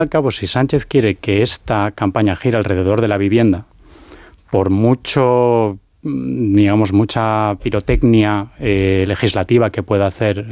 al cabo, si Sánchez quiere que esta campaña gire alrededor de la vivienda, por mucho, digamos, mucha pirotecnia legislativa que pueda hacer,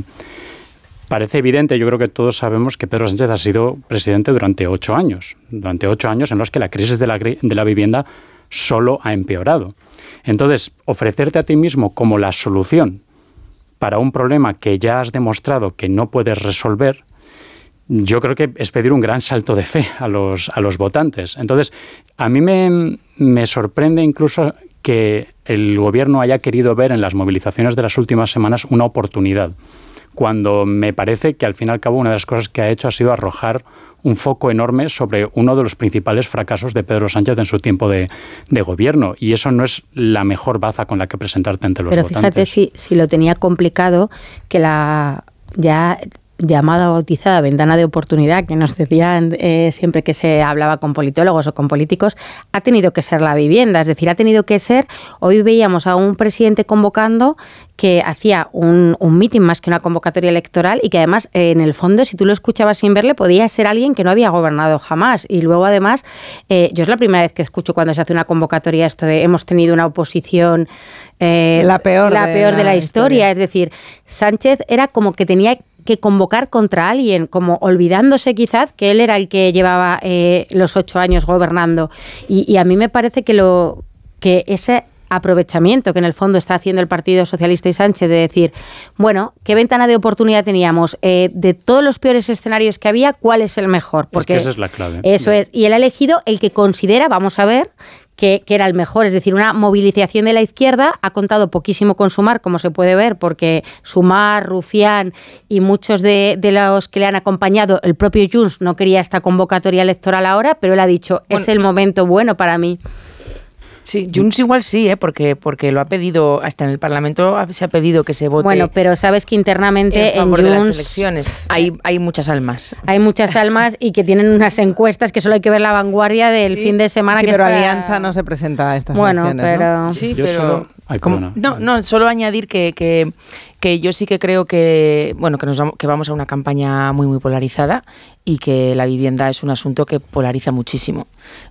parece evidente, yo creo que todos sabemos que Pedro Sánchez ha sido presidente durante 8 años. Durante 8 años en los que la crisis de la vivienda solo ha empeorado. Entonces, ofrecerte a ti mismo como la solución para un problema que ya has demostrado que no puedes resolver, yo creo que es pedir un gran salto de fe a los votantes. Entonces, a mí me sorprende incluso que el gobierno haya querido ver en las movilizaciones de las últimas semanas una oportunidad, cuando me parece que al fin y al cabo una de las cosas que ha hecho ha sido arrojar un foco enorme sobre uno de los principales fracasos de Pedro Sánchez en su tiempo de gobierno, y eso no es la mejor baza con la que presentarte ante los votantes. Pero fíjate si lo tenía complicado, que la ya llamada o bautizada ventana de oportunidad que nos decían siempre que se hablaba con politólogos o con políticos, ha tenido que ser la vivienda. Es decir, ha tenido que ser, hoy veíamos a un presidente convocando que hacía un mitin más que una convocatoria electoral, y que además, en el fondo, si tú lo escuchabas sin verle, podía ser alguien que no había gobernado jamás. Y luego, además, yo es la primera vez que escucho cuando se hace una convocatoria esto de hemos tenido una oposición la peor de la historia. Es decir, Sánchez era como que tenía que convocar contra alguien, como olvidándose quizás que él era el que llevaba los 8 años gobernando. Y a mí me parece que ese aprovechamiento que en el fondo está haciendo el Partido Socialista y Sánchez de decir, bueno, ¿qué ventana de oportunidad teníamos? De todos los peores escenarios que había, ¿cuál es el mejor? Porque es que esa es la clave. Eso es. Y él ha elegido el que considera, vamos a ver, que era el mejor, es decir, una movilización de la izquierda. Ha contado poquísimo con Sumar, como se puede ver, porque Sumar, Rufián y muchos de los que le han acompañado, el propio Junts no quería esta convocatoria electoral ahora, pero él ha dicho, es el momento bueno para mí. Sí, Junts igual sí, porque lo ha pedido, hasta en el Parlamento se ha pedido que se vote. Bueno, pero sabes que internamente en favor en de Junts las elecciones hay muchas almas. Hay muchas almas y que tienen unas encuestas que solo hay que ver la vanguardia del fin de semana. Sí, que pero Alianza no se presenta a estas elecciones, pero... ¿no? Sí, yo pero... solo... solo añadir que yo sí que creo que vamos a una campaña muy muy polarizada, y que la vivienda es un asunto que polariza muchísimo.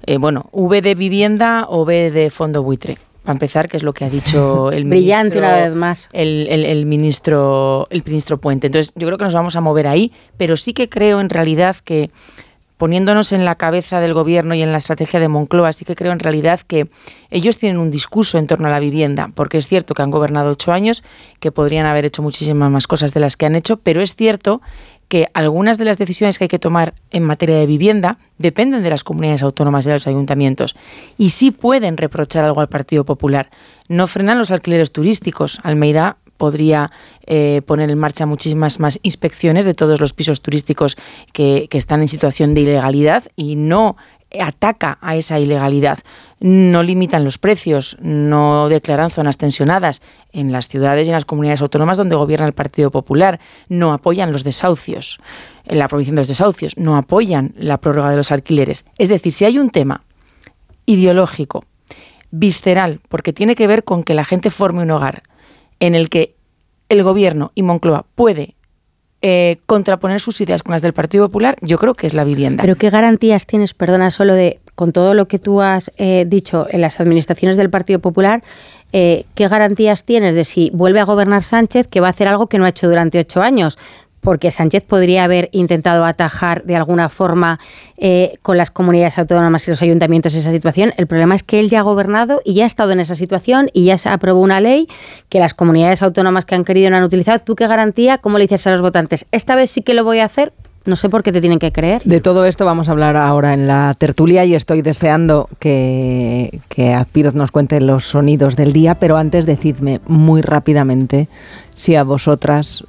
V de vivienda o V de fondo buitre. Para empezar, que es lo que ha dicho el ministro. Brillante una vez más. El ministro Puente. Entonces, yo creo que nos vamos a mover ahí, pero sí que creo en realidad que, poniéndonos en la cabeza del gobierno y en la estrategia de Moncloa, sí que creo en realidad que ellos tienen un discurso en torno a la vivienda, porque es cierto que han gobernado 8 años, que podrían haber hecho muchísimas más cosas de las que han hecho, pero es cierto que algunas de las decisiones que hay que tomar en materia de vivienda dependen de las comunidades autónomas y de los ayuntamientos, y sí pueden reprochar algo al Partido Popular. No frenan los alquileres turísticos. Almeida podría poner en marcha muchísimas más inspecciones de todos los pisos turísticos que están en situación de ilegalidad, y no ataca a esa ilegalidad. No limitan los precios, no declaran zonas tensionadas en las ciudades y en las comunidades autónomas donde gobierna el Partido Popular. No apoyan los desahucios, la prohibición de los desahucios, no apoyan la prórroga de los alquileres. Es decir, si hay un tema ideológico, visceral, porque tiene que ver con que la gente forme un hogar en el que el gobierno y Moncloa puede contraponer sus ideas con las del Partido Popular, yo creo que es la vivienda. Pero ¿qué garantías tienes, con todo lo que tú has dicho en las administraciones del Partido Popular, qué garantías tienes de si vuelve a gobernar Sánchez, que va a hacer algo que no ha hecho durante 8 años? Porque Sánchez podría haber intentado atajar de alguna forma con las comunidades autónomas y los ayuntamientos esa situación. El problema es que él ya ha gobernado y ya ha estado en esa situación y ya se aprobó una ley que las comunidades autónomas que han querido no han utilizado. ¿Tú qué garantía? ¿Cómo le dices a los votantes? Esta vez sí que lo voy a hacer. No sé por qué te tienen que creer. De todo esto vamos a hablar ahora en la tertulia, y estoy deseando que Azpiroz nos cuente los sonidos del día, pero antes decidme muy rápidamente si a vosotros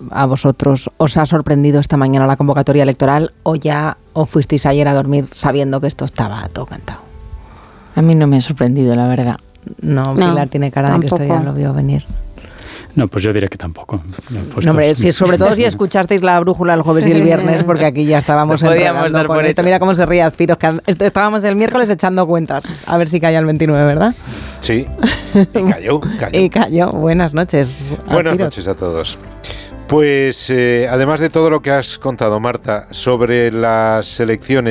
os ha sorprendido esta mañana la convocatoria electoral, o fuisteis ayer a dormir sabiendo que esto estaba todo cantado. A mí no me ha sorprendido, la verdad. No, Pilar tiene cara tampoco. De que esto ya lo vio venir. No, pues yo diría que tampoco. No, hombre, sobre todo si escuchasteis la brújula el jueves y el viernes, porque aquí ya estábamos podíamos con esto. Mira cómo se ría Azpiroz, que estábamos el miércoles echando cuentas, a ver si caía el 29, ¿verdad? Sí, y cayó. Y cayó. Buenas noches, Azpiroz. Buenas noches a todos. Pues además de todo lo que has contado, Marta, sobre las elecciones